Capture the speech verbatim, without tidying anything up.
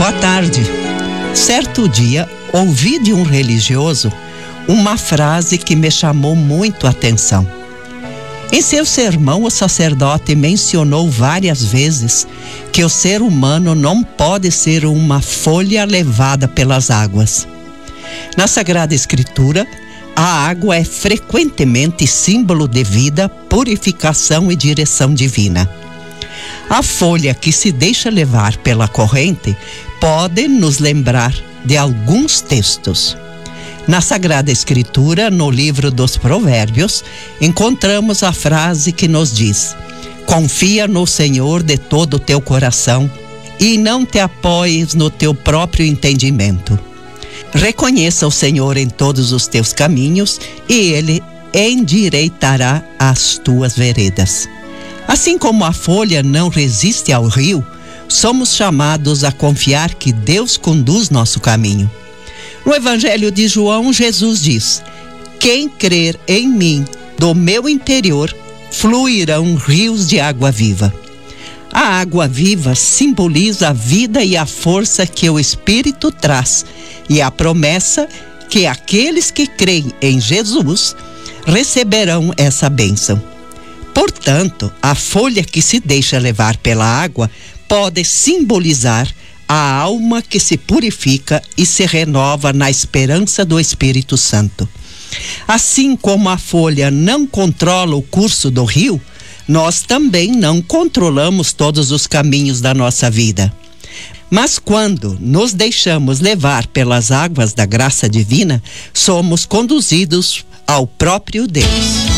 Boa tarde. Certo dia, ouvi de um religioso uma frase que me chamou muito a atenção. Em seu sermão, o sacerdote mencionou várias vezes que o ser humano não pode ser uma folha levada pelas águas. Na Sagrada Escritura, a água é frequentemente símbolo de vida, purificação e direção divina. A folha que se deixa levar pela corrente pode nos lembrar de alguns textos. Na Sagrada Escritura, no livro dos Provérbios, encontramos a frase que nos diz: confia no Senhor de todo o teu coração e não te apoies no teu próprio entendimento. Reconheça o Senhor em todos os teus caminhos e Ele endireitará as tuas veredas. Assim como a folha não resiste ao rio, somos chamados a confiar que Deus conduz nosso caminho. No Evangelho de João, Jesus diz: quem crer em mim, do meu interior, fluirão rios de água viva. A água viva simboliza a vida e a força que o Espírito traz e a promessa que aqueles que creem em Jesus receberão essa bênção. Portanto, a folha que se deixa levar pela água pode simbolizar a alma que se purifica e se renova na esperança do Espírito Santo. Assim como a folha não controla o curso do rio, nós também não controlamos todos os caminhos da nossa vida. Mas quando nos deixamos levar pelas águas da graça divina, somos conduzidos ao próprio Deus.